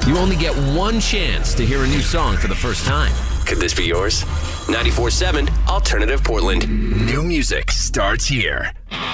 You only get one chance to hear a new song for the first time. Could this be yours? 94.7 Alternative Portland. New music starts here.